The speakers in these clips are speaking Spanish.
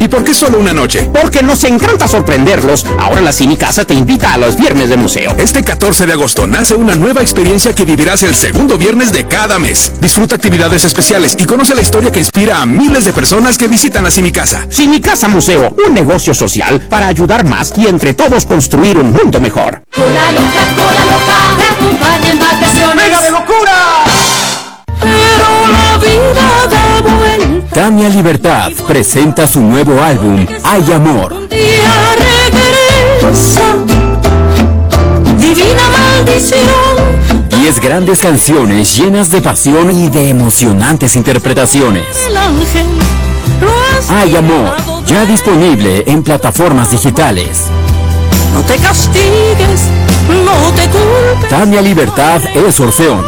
por qué solo una noche? Porque nos encanta sorprenderlos. Ahora la Cinicasa te invita a los viernes de museo. Este 14 de agosto nace una nueva experiencia que vivirás el segundo viernes de cada mes. Disfruta actividades especiales y conoce la historia que inspira a miles de personas que visitan la Cinicasa. Cinicasa Museo, un negocio social para ayudar más y entre todos construir un mundo mejor. Cola loca, te acompaña en vacaciones. ¡Mega de locura! Pero la vida da vuelta. Tania Libertad presenta su nuevo álbum, Hay Amor. Un día regresa, divina maldición. 10 grandes canciones llenas de pasión y de emocionantes interpretaciones. El ángel lo ha Hay Amor, salvado ya disponible en plataformas digitales. No te castigues, no te culpes. Tania Libertad es Orfeón.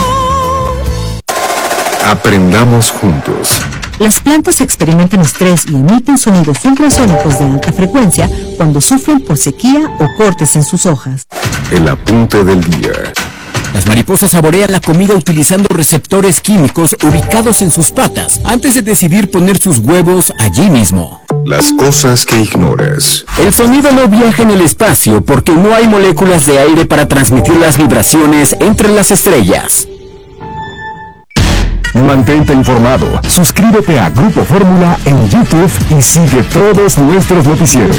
Aprendamos juntos. Las plantas experimentan estrés y emiten sonidos ultrasónicos de alta frecuencia cuando sufren por sequía o cortes en sus hojas. El apunte del día. Las mariposas saborean la comida utilizando receptores químicos ubicados en sus patas antes de decidir poner sus huevos allí mismo. Las cosas que ignoras. El sonido no viaja en el espacio porque no hay moléculas de aire para transmitir las vibraciones entre las estrellas. Mantente informado. Suscríbete a Grupo Fórmula en YouTube y sigue todos nuestros noticieros.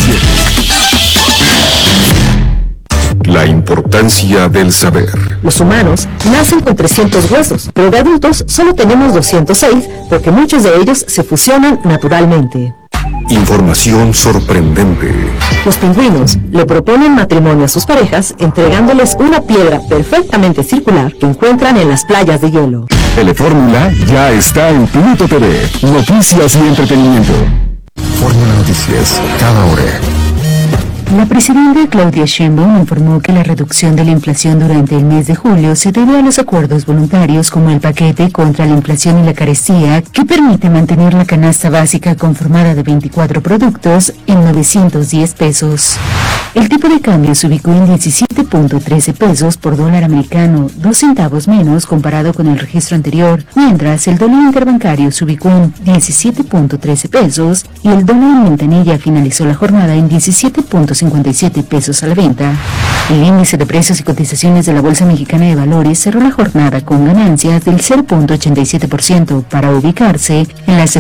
La importancia del saber. Los humanos nacen con 300 huesos, pero de adultos solo tenemos 206 porque muchos de ellos se fusionan naturalmente. Información sorprendente. Los pingüinos le proponen matrimonio a sus parejas entregándoles una piedra perfectamente circular que encuentran en las playas de hielo. Telefórmula ya está en Pluto TV. Noticias y entretenimiento. Fórmula Noticias, cada hora. La presidenta Claudia Sheinbaum informó que la reducción de la inflación durante el mes de julio se debe a los acuerdos voluntarios como el paquete contra la inflación y la carestía, que permite mantener la canasta básica conformada de 24 productos en 910 pesos. El tipo de cambio se ubicó en 17.13 pesos por dólar americano, 2 centavos menos comparado con el registro anterior, mientras el dólar interbancario se ubicó en 17.13 pesos y el dólar en ventanilla finalizó la jornada en 17.57 pesos a la venta. El índice de precios y cotizaciones de la Bolsa Mexicana de Valores cerró la jornada con ganancias del 0.87% para ubicarse en las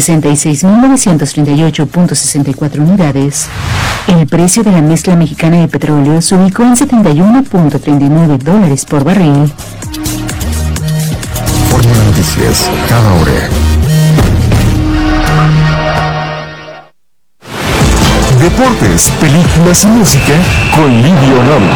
66.938.64 unidades. El precio de la mezcla mexicana de petróleo se ubicó en $71.39 por barril. Fórmula Noticias, cada hora. Deportes, películas y música con Livio Novi.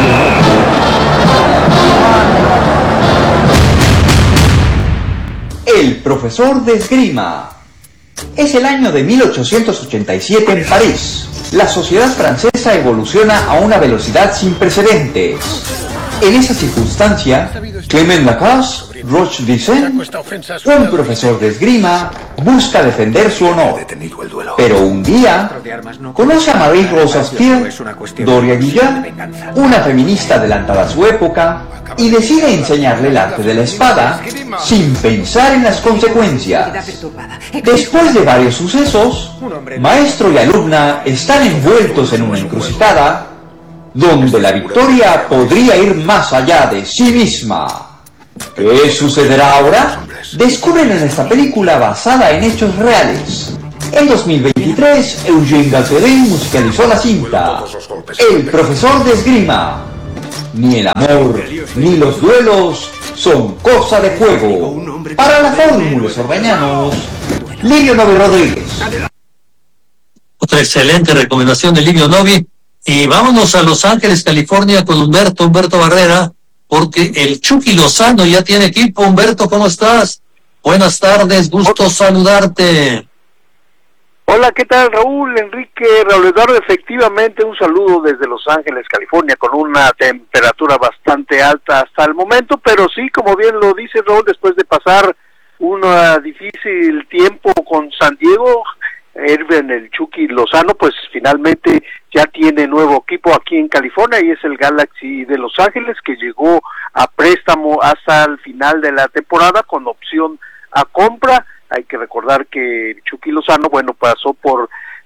El profesor de esgrima. Es el año de 1887 en París. La sociedad francesa evoluciona a una velocidad sin precedentes. En esa circunstancia, Clement Lacasse Roche-Dixon, un profesor de esgrima, busca defender su honor. Pero un día, conoce a Marie Robespierre, Doria Guillaume, una feminista adelantada a su época, y decide enseñarle el arte de la espada sin pensar en las consecuencias. Después de varios sucesos, maestro y alumna están envueltos en una encrucijada donde la victoria podría ir más allá de sí misma. ¿Qué sucederá ahora? Descubren en esta película basada en hechos reales. En 2023, Eugene Galperin musicalizó la cinta El profesor de esgrima. Ni el amor, ni los duelos son cosa de juego. Para la Fórmula Orbañanos, Livio Novi Rodríguez. Otra excelente recomendación de Livio Novi. Y vámonos a Los Ángeles, California, con Humberto Barrera, porque el Chucky Lozano ya tiene equipo. Humberto, ¿cómo estás? Buenas tardes, gusto saludarte. Hola, ¿qué tal, Raúl Eduardo? Efectivamente, un saludo desde Los Ángeles, California, con una temperatura bastante alta hasta el momento, pero sí, como bien lo dice Raúl, después de pasar un difícil tiempo con San Diego, Irving el Chucky Lozano, pues finalmente ya tiene nuevo equipo aquí en California y es el Galaxy de Los Ángeles, que llegó a préstamo hasta el final de la temporada con opción a compra. Hay que recordar que Chucky Lozano, pasó por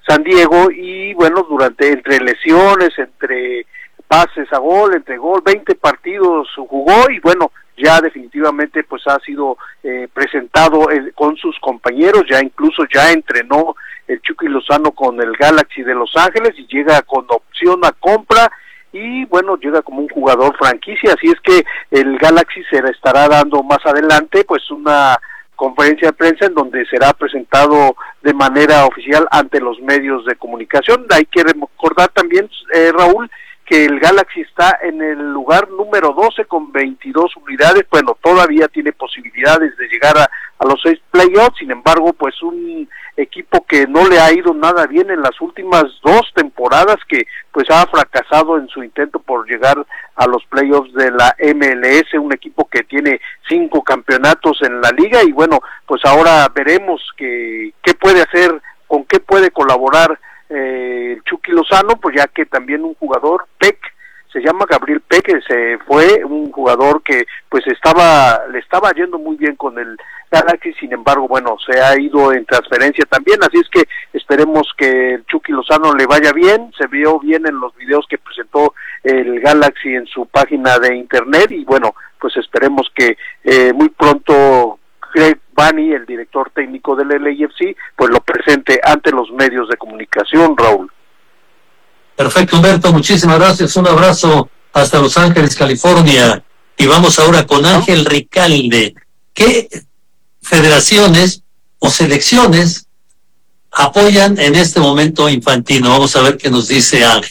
San Diego, y bueno, entre lesiones, entre pases a gol, entre gol, 20 partidos jugó, y bueno, ya definitivamente pues ha sido presentado con sus compañeros, ya entrenó el Chucky Lozano con el Galaxy de Los Ángeles y llega con opción a compra, y bueno, llega como un jugador franquicia, así es que el Galaxy se le estará dando más adelante pues una conferencia de prensa en donde será presentado de manera oficial ante los medios de comunicación. Hay que recordar también, Raúl, que el Galaxy está en el lugar número 12 con 22 unidades, bueno, todavía tiene posibilidades de llegar a los 6 playoffs, sin embargo, pues un equipo que no le ha ido nada bien en las últimas 2 temporadas, que pues ha fracasado en su intento por llegar a los playoffs de la MLS, un equipo que tiene 5 campeonatos en la liga, y bueno, pues ahora veremos qué puede hacer, con qué puede colaborar el Chucky Lozano, pues ya que también un jugador, Peck, se llama Gabriel Peck, que se fue, un jugador que pues le estaba yendo muy bien con el Galaxy, sin embargo, bueno, se ha ido en transferencia también, así es que esperemos que el Chucky Lozano le vaya bien, se vio bien en los videos que presentó el Galaxy en su página de internet, y bueno, pues esperemos que muy pronto Greg Vanney, el director técnico del LAFC, pues lo presente ante los medios de comunicación, Raúl. Perfecto, Humberto, muchísimas gracias, un abrazo hasta Los Ángeles, California, y vamos ahora con Ángel Ricalde. ¿Qué federaciones o selecciones apoyan en este momento a Infantino? Vamos a ver qué nos dice Ángel.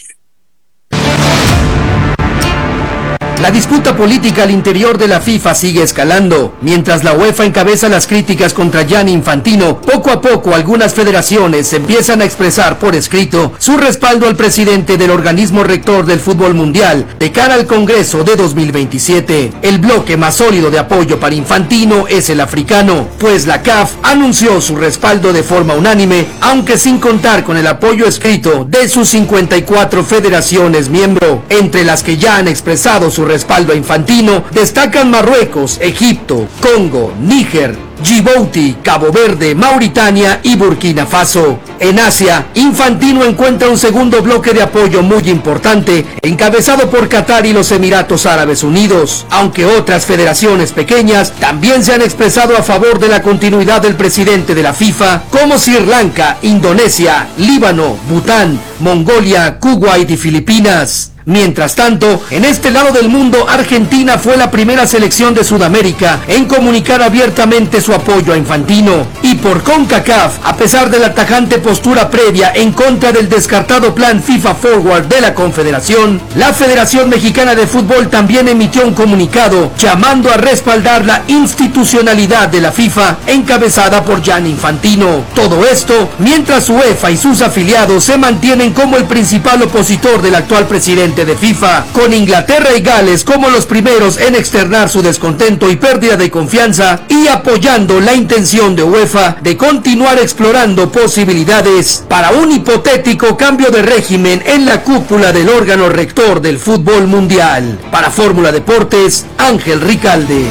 La disputa política al interior de la FIFA sigue escalando. Mientras la UEFA encabeza las críticas contra Gianni Infantino, poco a poco algunas federaciones empiezan a expresar por escrito su respaldo al presidente del organismo rector del fútbol mundial de cara al Congreso de 2027. El bloque más sólido de apoyo para Infantino es el africano, pues la CAF anunció su respaldo de forma unánime, aunque sin contar con el apoyo escrito de sus 54 federaciones miembro, entre las que ya han expresado su respaldo a Infantino, destacan Marruecos, Egipto, Congo, Níger, Djibouti, Cabo Verde, Mauritania y Burkina Faso. En Asia, Infantino encuentra un segundo bloque de apoyo muy importante, encabezado por Qatar y los Emiratos Árabes Unidos, aunque otras federaciones pequeñas también se han expresado a favor de la continuidad del presidente de la FIFA, como Sri Lanka, Indonesia, Líbano, Bután, Mongolia, Kuwait y Filipinas. Mientras tanto, en este lado del mundo, Argentina fue la primera selección de Sudamérica en comunicar abiertamente su apoyo a Infantino. Y por CONCACAF, a pesar de la tajante postura previa en contra del descartado plan FIFA Forward de la Confederación, la Federación Mexicana de Fútbol también emitió un comunicado llamando a respaldar la institucionalidad de la FIFA encabezada por Gianni Infantino. Todo esto mientras UEFA y sus afiliados se mantienen como el principal opositor del actual presidente de FIFA, con Inglaterra y Gales como los primeros en externar su descontento y pérdida de confianza, y apoyando la intención de UEFA de continuar explorando posibilidades para un hipotético cambio de régimen en la cúpula del órgano rector del fútbol mundial. Para Fórmula Deportes, Ángel Ricalde.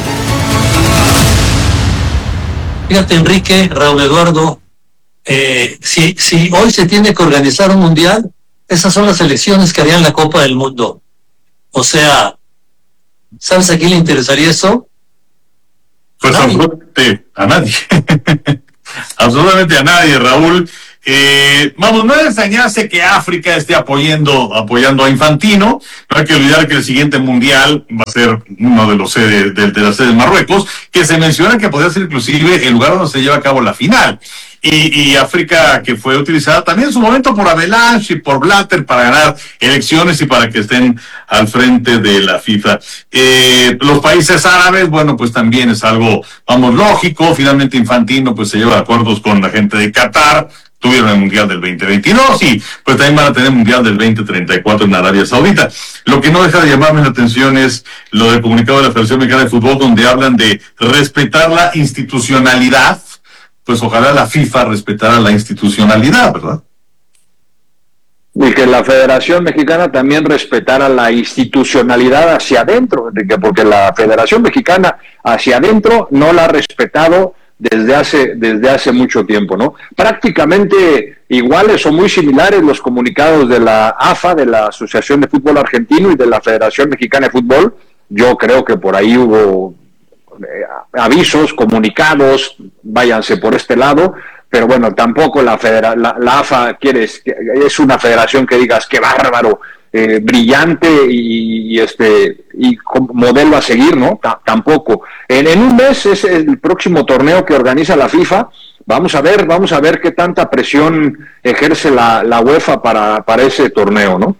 Fíjate, Enrique, Raúl Eduardo, si hoy se tiene que organizar un mundial, esas son las elecciones que harían la Copa del Mundo. O sea, ¿sabes a quién le interesaría eso? Pues absolutamente a nadie. Absolutamente a nadie, Raúl. Vamos, no es extrañarse que África esté apoyando a Infantino. No hay que olvidar que el siguiente mundial va a ser uno de los sedes de la sede de Marruecos, que se menciona que podría ser inclusive el lugar donde se lleva a cabo la final. Y África, que fue utilizada también en su momento por Avalanche y por Blatter para ganar elecciones y para que estén al frente de la FIFA. Los países árabes, bueno, pues también es algo, vamos, lógico. Finalmente Infantino pues se lleva acuerdos con la gente de Qatar. Tuvieron el Mundial del 2022 y pues también van a tener el Mundial del 2034 en Arabia Saudita. Lo que no deja de llamarme la atención es lo del comunicado de la Federación Mexicana de Fútbol, donde hablan de respetar la institucionalidad. Pues ojalá la FIFA respetara la institucionalidad, ¿verdad? Y que la Federación Mexicana también respetara la institucionalidad hacia adentro, porque la Federación Mexicana hacia adentro no la ha respetado desde hace mucho tiempo, ¿no? Prácticamente iguales o muy similares los comunicados de la AFA, de la Asociación de Fútbol Argentino, y de la Federación Mexicana de Fútbol. Yo creo que por ahí hubo avisos, comunicados, váyanse por este lado, pero bueno, tampoco la AFA es una federación que digas qué bárbaro, brillante y modelo a seguir, ¿no? Tampoco. En un mes es el próximo torneo que organiza la FIFA. Vamos a ver qué tanta presión ejerce la UEFA para ese torneo, ¿no?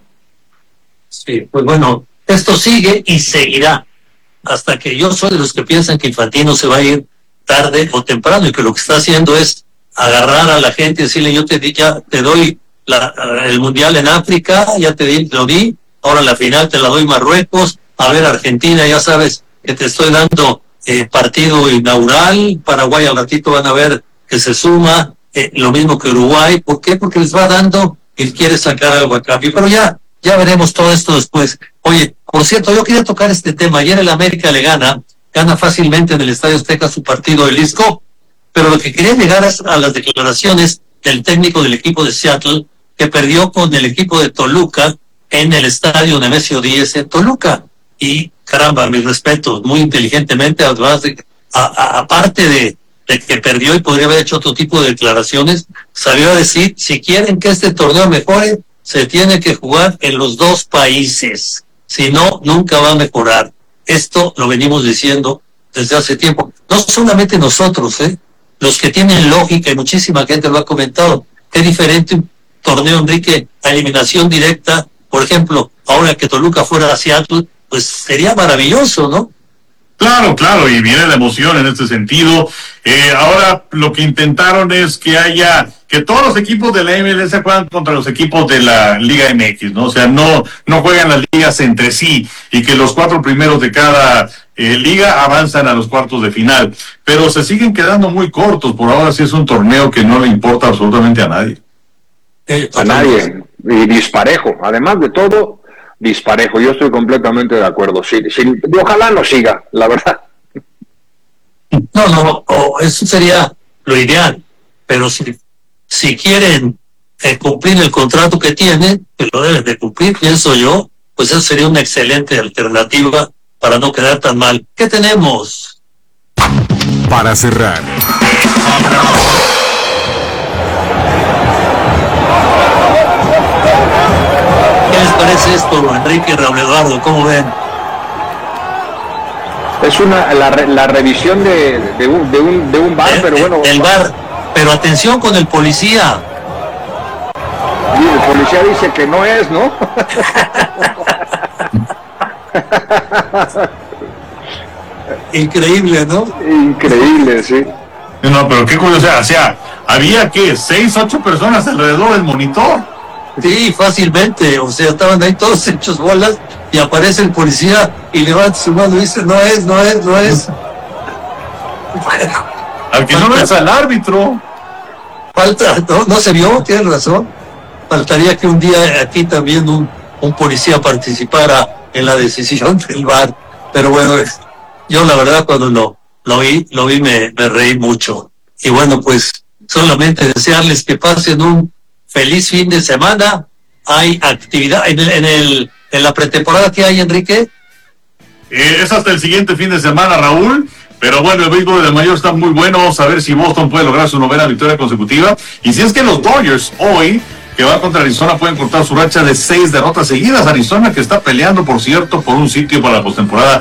Sí, pues bueno, esto sigue y seguirá, hasta que yo soy de los que piensan que Infantino se va a ir tarde o temprano, y que lo que está haciendo es agarrar a la gente y decirle: yo te doy el Mundial en África, ya lo di, ahora la final te la doy Marruecos, a ver Argentina, ya sabes que te estoy dando partido inaugural, Paraguay al ratito van a ver que se suma, lo mismo que Uruguay. ¿Por qué? Porque les va dando y quiere sacar algo a cambio, pero ya veremos todo esto después. Oye, por cierto, yo quería tocar este tema. Ayer el América le gana fácilmente en el Estadio Azteca su partido de Leagues Cup, pero lo que quería llegar es a las declaraciones del técnico del equipo de Seattle, que perdió con el equipo de Toluca en el estadio Nemesio 10 en Toluca. Y caramba, mis respetos, muy inteligentemente, además aparte de que perdió y podría haber hecho otro tipo de declaraciones, salió a decir: si quieren que este torneo mejore, se tiene que jugar en los dos países, si no, nunca va a mejorar. Esto lo venimos diciendo desde hace tiempo, no solamente nosotros, los que tienen lógica, y muchísima gente lo ha comentado. Qué diferente un torneo, Enrique, a eliminación directa. Por ejemplo, ahora que Toluca fuera a Seattle, pues sería maravilloso, ¿no? Claro, y viene la emoción en este sentido. Ahora lo que intentaron es que todos los equipos de la MLS juegan contra los equipos de la Liga MX, ¿no? O sea, no juegan las ligas entre sí, y que los 4 primeros de cada liga avanzan a los cuartos de final. Pero se siguen quedando muy cortos. Por ahora sí es un torneo que no le importa absolutamente a nadie. A nadie. Y disparejo. Además de todo, disparejo. Yo estoy completamente de acuerdo. Sí, ojalá no siga, la verdad. No, eso sería lo ideal. Pero si quieren cumplir el contrato que tienen, que lo deben de cumplir, pienso yo, pues eso sería una excelente alternativa para no quedar tan mal. ¿Qué tenemos? Para cerrar, ¿qué les parece esto, Enrique y Raúl Eduardo? ¿Cómo ven? Es la revisión de un bar, pero bueno. El bar, pero atención con el policía. Sí, el policía dice que no es, ¿no? Increíble, ¿no? Increíble, sí. No, pero qué curiosidad, o sea, había 6, 8 personas alrededor del monitor. Sí, fácilmente, o sea, estaban ahí todos hechos bolas, y aparece el policía y levanta su mano y dice: no es. Bueno, al que no es al árbitro. Falta, no se vio, tienes razón. Faltaría que un día aquí también un policía participara en la decisión del VAR. Pero bueno, yo la verdad cuando lo vi me reí mucho. Y bueno, pues solamente desearles que pasen un feliz fin de semana. Hay actividad en la pretemporada que hay, Enrique. Es hasta el siguiente fin de semana, Raúl. Pero bueno, el béisbol del mayor está muy bueno. Vamos a ver si Boston puede lograr su 9ª victoria consecutiva. Y si es que los Dodgers hoy, que van contra Arizona, pueden cortar su racha de 6 derrotas seguidas. Arizona, que está peleando, por cierto, por un sitio para la postemporada